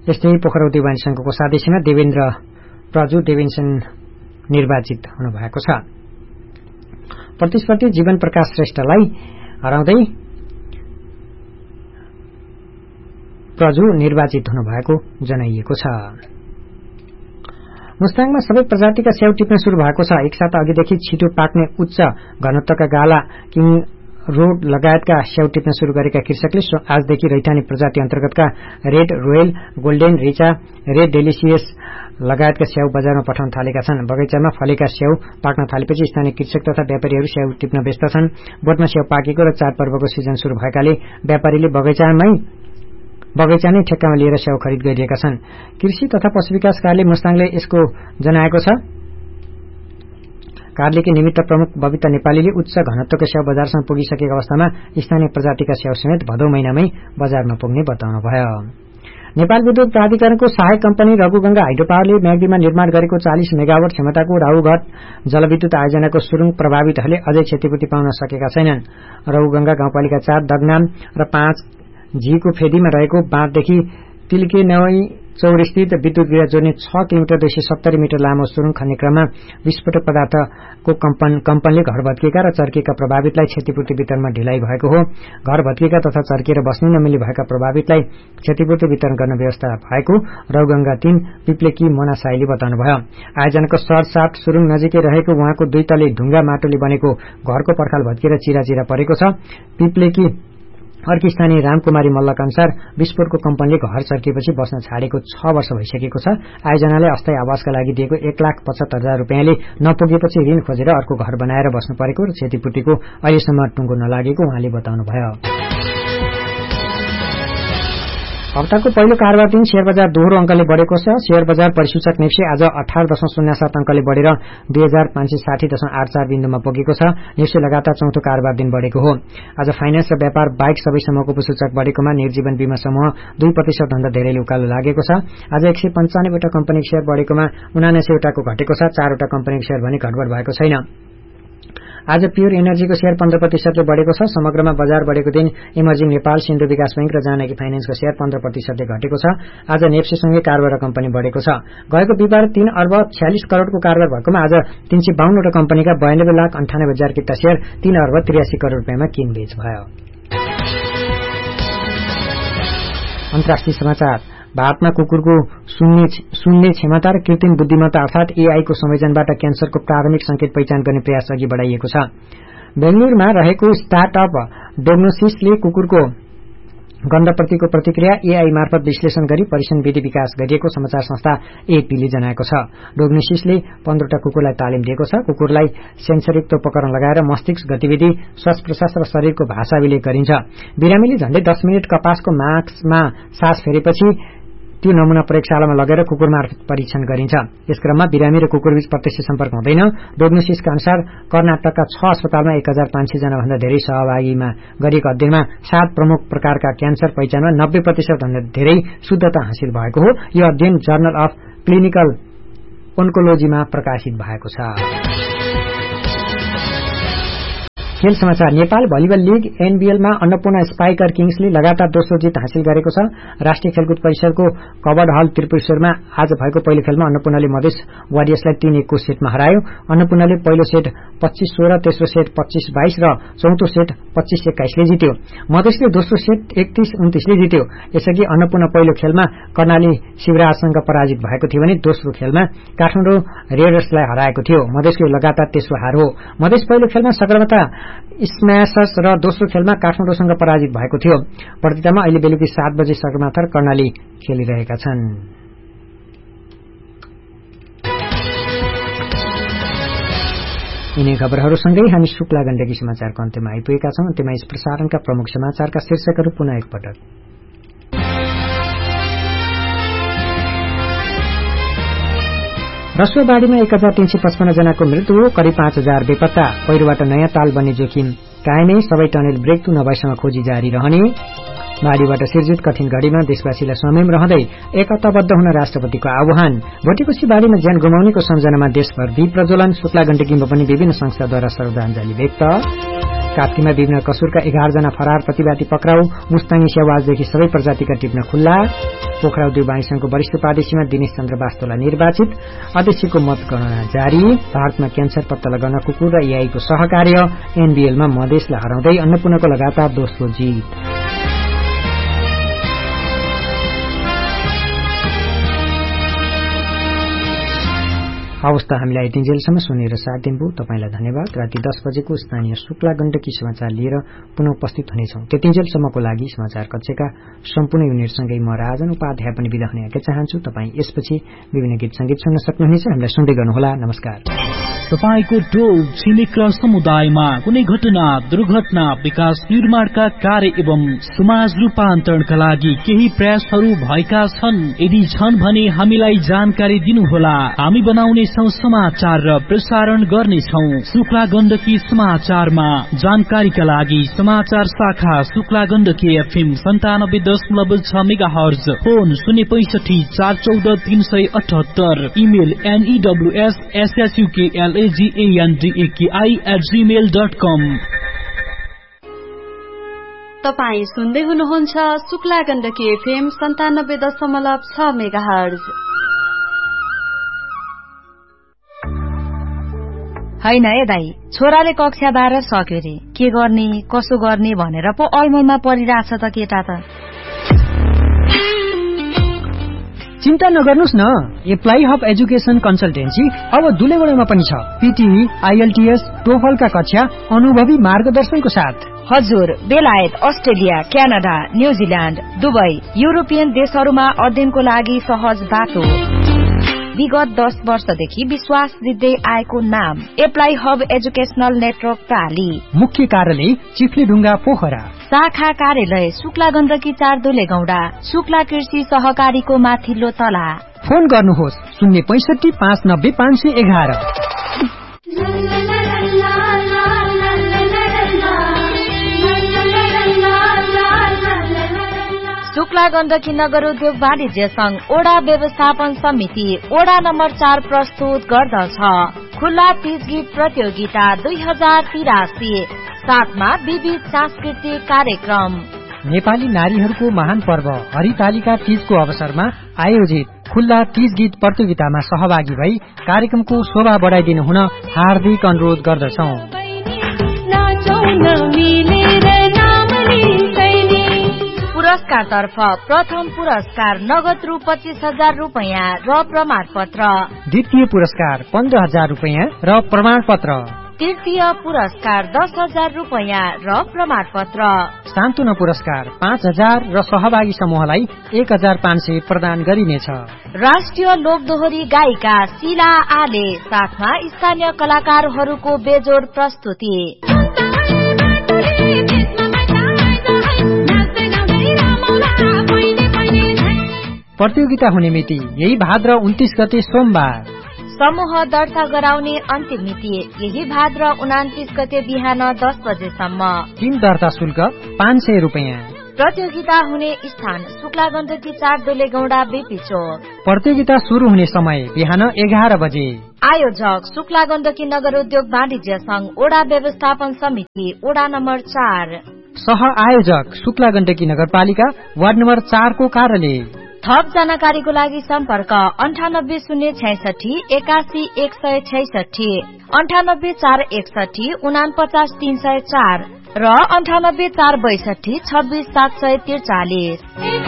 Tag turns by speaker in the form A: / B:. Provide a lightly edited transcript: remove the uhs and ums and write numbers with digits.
A: यस्तै पोखरा उद्योग संघको सदस्यमा देवेन्द्र प्रजु देवेन्सन निर्वाचित हुनुभएको छ। प्रतिस्पर्धी जीवन प्रकाश श्रेष्ठलाई हराउँदै प्रजु निर्वाचित हुनुभएको जनाइएको छ। मुस्ताङमा सबै प्रजातिका स्याउ टिप्न शुरू भएको छ। एक साता अघिदेखि छिटो पाक्ने उच्च घनत्वका गाला, किङ रोड लगायतका स्याउ टिप्न शुरू गरेका कृषकले आजदेखि रैथाने प्रजाति अन्तर्गतका red royal, golden Richa, red delicious लगायतका स्याउ बजारमा पठाउन थालेका छन्। बगैँचामा फलेका स्याउ पाक्न थालेपछि स्थानीय कृषक तथा व्यापारीहरू स्याउ टिप्न व्यस्त छन्। बोटमा स्याउ पाकेको र चाडपर्वको सिजन शुरू भएकाले व्यापारीले बगैँचा नै ठेक्कामा लिएर स्याउ खरिद गरिरहेका छन्। कृषि तथा पशु विकास कार्यालय मुस्ताङले यसको जनाएको छ। कार्यालयकी निमित्त प्रमुख बबिता नेपालीले उच्च घनत्वको स्याउ बजारसम्म पुगिसकेको अवस्थामा स्थानीय प्रजातिका स्याउ समेत भदौ महिनामै बजारमा पुग्ने बताउनुभयो। नेपाल विद्युत प्राधिकरणको सहायक कम्पनी रघुगंगा हाइड्रो पावरले म्याग्दीमा निर्माण गरेको 40 मेगावाट क्षमताको राहुघाट जलविद्युत आयोजनाको सुरुङ प्रभावितहरूले अझै क्षतिपूर्ति पाउन सकेका छैनन्। रघुगंगा गाउँपालिका 4 दगनाम र 5 झीको फेदीमा रहेको बाँधदेखि तिल्के नई चौरस्थित विद्युत गृह जोड्ने 6 किलोमिटर 270 मिटर लामो सुरुङ खन्ने क्रममा विस्फोटक पदार्थको कम्पनले घर भत्किएका र चर्किएका प्रभावितलाई क्षतिपूर्ति वितरणमा ढिलाइ भएको हो। घर भत्किएका तथा चर्किएर बस्नै नमिल्ने भएका प्रभावितलाई क्षतिपूर्ति वितरण गर्न व्यवस्था भएको रघुगंगा 3 पिप्लेकी मोना साईले बताउनुभयो। आयोजनाको सरसाट सुरुङ नजिकै रहेको उहाँको 2 तले ढुङ्गा माटोले बनेको घरको पर्खाल भत्किएर चिराचिरा परेको छ। पिप्लेकी अर्की स्थानीय रामकुमारी मल्लका अनुसार विस्फोटको कम्पनीले घर चर्किएपछि बस्न छाडेको 6 वर्ष भइसकेको छ। आयोजनाले अस्थायी आवासका लागि दिएको 1,75,000 रुपियाँले नपुगेपछि ऋण खोजेर अर्को घर बनाएर बस्नु परेको र क्षतिपूर्तिको अहिलेसम्म टुङ्गो नलागेको उहाँले बताउनुभयो। हप्ताको पहिलो कारोबार दिन शेयर बजार दोहोरो अंकले बढेको छ। शेयर बजार परिसूचक नेप्से आज 18.07 अंकले बढेर 2560.84 बिन्दुमा पुगेको छ। नेप्से लगातार चौथो कारोबार दिन बढेको हो। आज फाइनान्स र व्यापार बाहेक सबै समूहको उपसूचक बढेकोमा निर्जीवन बीमा समूह 2% भन्दा धेरैले उकालो लागेको छ। आज 195 वटा कम्पनीको शेयर बढेकोमा 79 वटाको घटेको छ। 4 वटा कम्पनीको शेयर भने घटबढ भएको छैन। आज प्योर एनर्जीको शेयर 15% ले बढेको छ। समग्रमा बजार बढेको दिन इमर्जिङ नेपाल, सिन्धु विकास बैंक र जानकी फाइनान्सको शेयर 15% ले घटेको छ। आज नेप्सेसँगै कारोबार कम्पनी बढेको छ। गएको बिहिबार 3 अर्ब 46 करोड़को कारोबार भएकोमा आज 352 वटा कम्पनीका 92,98,000 किता शेयर 3 अर्ब 83 करोड़ रुपियाँमा किनबेच भयो। अन्तर्राष्ट्रिय समाचार। भारतमा कुकुरको सुन्ने क्षमता र कृत्रिम बुद्धिमत्ता अर्थात एआई को संयोजनबाट क्यान्सरको प्राथमिक संकेत पहिचान गर्ने प्रयास अघि बढाइएको छ। बेंगलुरूमा रहेको स्टार्टअप डोग्नोसिसले कुकुरको गन्धप्रतिको प्रतिक्रिया एआई मार्फत विश्लेषण गरी परीक्षण विधि विकास गरिएको समाचार संस्था एपीले जनाएको छ। डोग्नोसिसले 15 वटा कुकुरलाई तालिम दिएको छ। कुकुरलाई सेन्सरयुक्त उपकरण लगाएर मस्तिष्क गतिविधि, श्वास प्रश्वास र शरीरको भाषा अभिलेख गरिन्छ। बिरामीले झण्डै 10 मिनट कपासको मास्कमा सास फेरेपछि त्यो नमूना प्रयोगशालामा लगेर कुकुर मार्फत परीक्षण गरिन्छ। यस क्रममा बिरामी र कुकुरबीच प्रत्यक्ष सम्पर्क हुँदैन। डोग्नोसिसका अनुसार कर्नाटकका 6 अस्पतालमा 1500 जना भन्दा धेरै सहभागीमा गरिएको अध्ययनमा 7 प्रमुख प्रकारका क्यान्सर पहिचानमा 90% भन्दा धेरै शुद्धता हासिल भएको हो। यो अध्ययन जर्नल अफ क्लिनिकल ओन्कोलोजीमा प्रकाशित भएको छ। खेल समाचार। Nepal volleyball league एनबीएलमा Annapurna spiker किङ्सले लगातार दोस्रो जित हासिल गरेको छ। राष्ट्रिय खेलकुद परिषदको कबर्ड हल त्रिपुरेश्वरमा आज भएको पहिलो खेलमा अन्नपूर्णले मधेस वारियर्सलाई 3-1 को सेटमा हरायो। अन्नपूर्णले पहिलो सेट 25-16, तेस्रो सेट 25-22 र चौथो सेट 25-21 ले जित्यो। मधेसले दोस्रो सेट 31-29 ले जित्यो। यसअघि अन्नपूर्ण पहिलो खेलमा कर्णाली शिवराजसँग पराजित भएको थियो भने दोस्रो खेलमा काठमाडौँ रेडर्सलाई हराएको थियो। मधेसको लगातार तेस्रो हार हो। मधेस पहिलो खेलमा सगरमाथा स्म्याशर्स र दोस्रो खेलमा काठमाडौँसँग पराजित भएको थियो। प्रतियोगितामा अहिले बेलुकी 7 बजे सगरमाथा र कर्णाली खेलिरहेका छन्। यिनै खबरहरूसँगै हामी शुक्ला गण्डकी समाचारको अन्त्यमा आइपुगेका छौं। अन्त्यमा यस प्रसारणका प्रमुख समाचारका शीर्षकहरू पुनः एकपटक। रसुवाबाड़ीमा 1355 जनाको मृत्यु, करिब 5000 बेपत्ता। पहिरोबाट नयाँ ताल बन्ने जोखिम कायमै, सबै टनेल ब्रेक नभएसम्म खोजी जारी रहने। बाढ़ीबाट सिर्जित कठिन घड़ीमा देशवासीलाई संयम रहँदै एकताबद्ध हुन राष्ट्रपतिको आह्वान। भोटेकोशी बाढ़ीमा ज्यान गुमाउनेको सम्झनामा देशभर दीप प्रज्वलन। शुक्ला गण्डकीमा पनि विभिन्न संस्थाद्वारा श्रद्धाञ्जली व्यक्त। कास्कीमा विभिन्न कसुरका 11 जना फरार प्रतिवादी पक्राउ। मुस्ताङी स्यावाजदेखि सबै प्रजातिका टिप्न खुल्ला। पोखरा उद्योग वाणिज्य संघको वरिष्ठ उपाध्यक्षमा दिनेश चन्द्र वास्तोला निर्वाचित। अध्यक्षको मतगणना जारी। भारतमा क्यान्सर पत्ता लगाउन कुकुर र एआईको सहकार्य। एनबीएलमा मधेसलाई हराउँदै अन्नपूर्णको लगातार दोस्रो जीत। अवस्था हामीलाई यतिन्जेलसम्म सुनेर साथ दिनुभयो तपाईलाई धन्यवाद। राति 10 बजेको स्थानीय शुक्ला गण्डकी समाचार लिएर पुनः उपस्थित हुनेछौं। त्यतिन्जेलसम्मको लागि समाचार कक्षका सम्पूर्ण युनिटसँगै म राजन उपाध्याय पनि बिदा हुन चाहन्छु। तपाई यसपछि विभिन्न गीत संगीत सुन्न सक्नुहुनेछ। हामीलाई सुन्दै गर्नुहोला। नमस्कार।
B: तपाईको टोल छिमेक र समुदायमा कुनै घटना दुर्घटना विकास निर्माणका कार्य एवं समाज रूपान्तरणका लागि केही प्रयासहरू भएका छन्। यदि छन् भने हामीलाई जानकारी दिनुहोला। हामी बनाउने समाचार र प्रसारण गर्नेछौं। शुक्ला गण्डकी समाचारमा जानकारीका लागि समाचार शाखा Shukla Gandaki FM 97.6 megahertz, phone 065 414 378, email news@suklandaki@gmail.com।
C: तपाई सुन्दै हुनुहुन्छ शुक्ला गण्डकी एफएम 97.6 मेगाहर्ज।
D: हैन ए दाई, छोराले कक्षा 12 सक्यो रे, के गर्ने कसो गर्ने भनेर पो अलमलमा परिरहेछ त केटा त।
A: चिन्ता नगर्नुस् न, एप्लाई हब एजुकेसन कन्सल्टेन्सी अब दुलेगुडामा पनि छ। पीटीई, आईएलटीएस, टोफलका कक्षा अनुभवी मार्गदर्शनको साथ।
D: हजुर, बेलायत, Australia, Canada, New Zealand, Dubai, European देशहरूमा अध्ययनको लागि सहज बाटो। विगत 10 वर्षदेखि विश्वास जित्दै आएको नाम एप्लाई हब एजुकेशनल नेटवर्क प्राली।
A: मुख्य कार्यालय चिफ्लेढुङ्गा पोखरा।
D: शाखा कार्यालय शुक्ला गण्डकी 4 दुलेगौडा, शुक्ला कृषि सहकारीको माथिल्लो तला।
A: फोन गर्नुहोस् 065 590 511।
D: शुक्ला गण्डकी नगर उद्योग वाणिज्य संघ ओडा व्यवस्थापन समिति ओडा नम्बर 4 प्रस्तुत गर्दछ खुल्ला तीज गीत प्रतियोगिता 2083, साथमा विविध सांस्कृतिक कार्यक्रम।
A: नेपाली नारीहरूको महान पर्व हरितालिका तीजको अवसरमा आयोजित खुल्ला तीज गीत प्रतियोगितामा सहभागी भई कार्यक्रमको शोभा बढाइदिनु हुन हार्दिक अनुरोध गर्दछौं।
D: पुरस्कार तर्फ प्रथम पुरस्कार नगद रु 25,000 रुपैयाँ र प्रमाणपत्र।
A: द्वितीय पुरस्कार 15,000 रुपैयाँ र प्रमाणपत्र।
D: तृतीय पुरस्कार 10,000 रुपैयाँ र प्रमाणपत्र।
A: सान्तुना पुरस्कार 5,000 र सहभागी समूहलाई 1,500 प्रदान गरिनेछ।
D: राष्ट्रिय लोकदोहोरी गायिका शीला आले साथमा स्थानीय कलाकारहरूको बेजोड प्रस्तुति।
A: प्रतियोगिता हुने मिति यही भाद्र 29 गते सोमबार।
D: समूह दर्ता गराउने अन्तिम मिति यही भाद्र 29 गते बिहान 10 बजेसम्म।
A: टिम दर्ता शुल्क 500 रुपैयाँ।
D: प्रतियोगिता हुने स्थान शुक्ला गण्डकी 4 दुलेगौडा बीपी चोक।
A: प्रतियोगिता शुरू हुने समय बिहान 11 बजे।
D: आयोजक शुक्ला गण्डकी नगर उद्योग वाणिज्य संघ ओडा व्यवस्थापन समिति ओडा नम्बर 4।
A: सह आयोजक शुक्ला गण्डकी नगरपालिका वार्ड नम्बर 4 को कार्यालय।
D: थप जानकारीको लागि सम्पर्क 980661 81166, 98461 49304 र 98462 26743।